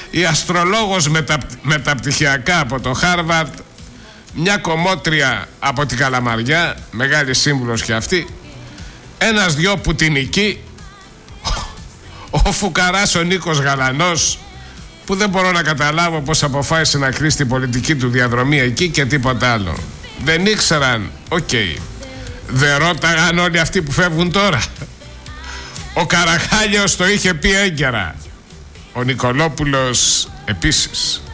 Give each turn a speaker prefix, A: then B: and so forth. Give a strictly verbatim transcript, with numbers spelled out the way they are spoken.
A: η αστρολόγος μετα, μεταπτυχιακά από το Χάρβαρτ, μια κομμότρια από την Καλαμαριά, μεγάλη σύμβουλος και αυτή, ένας δυο πουτινικοί, ο φουκαράς ο Νίκος Γαλανός, που δεν μπορώ να καταλάβω πως αποφάσισε να κλείσει την πολιτική του διαδρομή εκεί και τίποτα άλλο. Δεν ήξεραν, οκ. Okay. Δεν ρώταγαν όλοι αυτοί που φεύγουν τώρα. Ο Καραχάλιος το είχε πει έγκαιρα. Ο Νικολόπουλος επίσης.